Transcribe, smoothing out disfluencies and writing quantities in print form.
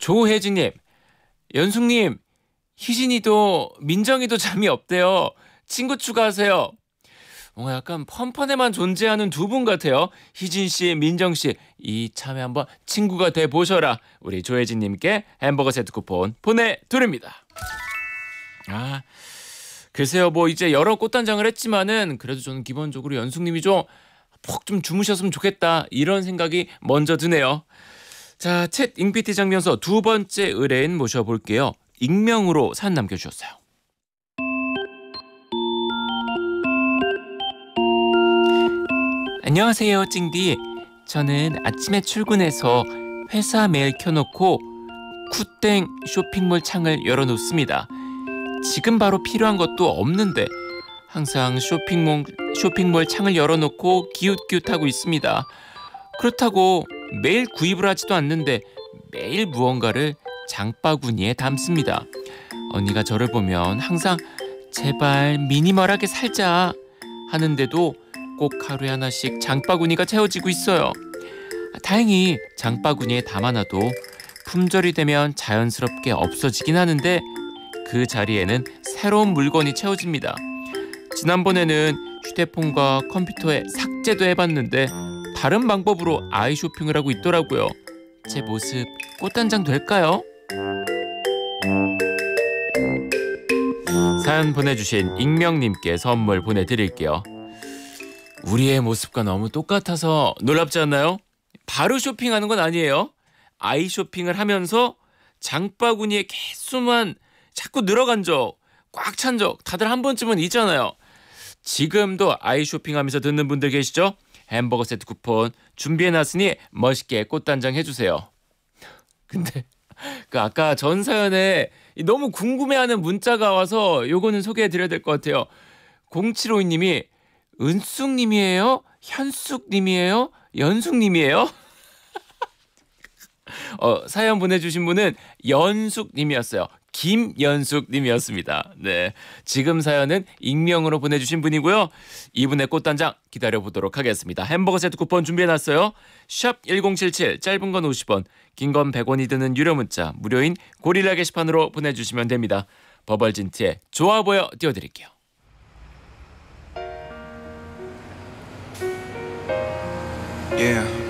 조혜진님, 연숙님, 희진이도 민정이도 잠이 없대요. 친구 추가하세요. 뭔가 약간 펀펀에만 존재하는 두 분 같아요. 희진 씨, 민정 씨, 이참에 한번 친구가 돼 보셔라. 우리 조혜진님께 햄버거 세트 쿠폰 보내드립니다. 아, 글쎄요, 뭐 이제 여러 꽃단장을 했지만은 그래도 저는 기본적으로 연숙님이 좀 푹 좀 주무셨으면 좋겠다 이런 생각이 먼저 드네요. 자, 챗 잉피티 장면서 두 번째 의뢰인 모셔볼게요. 익명으로 사연 남겨주셨어요. 안녕하세요, 찡디. 저는 아침에 출근해서 회사 메일 켜놓고 쿠땡 쇼핑몰 창을 열어놓습니다. 지금 바로 필요한 것도 없는데 항상 쇼핑몰 창을 열어놓고 기웃기웃하고 있습니다. 그렇다고 매일 구입을 하지도 않는데 매일 무언가를 장바구니에 담습니다. 언니가 저를 보면 항상 제발 미니멀하게 살자 하는데도 꼭 하루에 하나씩 장바구니가 채워지고 있어요. 다행히 장바구니에 담아놔도 품절이 되면 자연스럽게 없어지긴 하는데 그 자리에는 새로운 물건이 채워집니다. 지난번에는 휴대폰과 컴퓨터에 삭제도 해봤는데 다른 방법으로 아이 쇼핑을 하고 있더라고요. 제 모습 꽃단장 될까요? 사연 보내주신 익명님께 선물 보내드릴게요. 우리의 모습과 너무 똑같아서 놀랍지 않나요? 바로 쇼핑하는 건 아니에요. 아이 쇼핑을 하면서 장바구니에 개수만 자꾸 늘어간 적, 꽉 찬 적 다들 한 번쯤은 있잖아요. 지금도 아이 쇼핑하면서 듣는 분들 계시죠? 햄버거 세트 쿠폰 준비해놨으니 멋있게 꽃단장 해주세요. 근데 그 아까 전 사연에 너무 궁금해하는 문자가 와서 요거는 소개해드려야 될 것 같아요. 0752님이 은숙님이에요? 현숙님이에요? 연숙님이에요? 사연 보내주신 분은 연숙님이었어요. 김연숙님이었습니다. 네, 지금 사연은 익명으로 보내주신 분이고요. 이분의 꽃단장 기다려보도록 하겠습니다. 햄버거 세트 쿠폰 준비해놨어요. 샵 1077, 짧은 건 50원, 긴 건 100원이 드는 유료 문자, 무료인 고릴라 게시판으로 보내주시면 됩니다. 버벌진트의 좋아 보여 띄워드릴게요. Yeah.